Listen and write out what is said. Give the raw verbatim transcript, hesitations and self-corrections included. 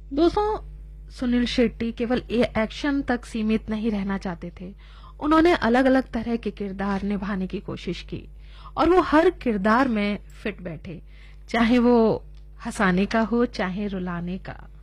दोस्तों, सुनील शेट्टी केवल a action तक सीमित नहीं रहना चाहते थे। उन्होंने अलग अलग तरह के किरदार निभाने की कोशिश की और वो हर किरदार में फिट बैठे, चाहे वो हंसाने का हो चाहे रुलाने का।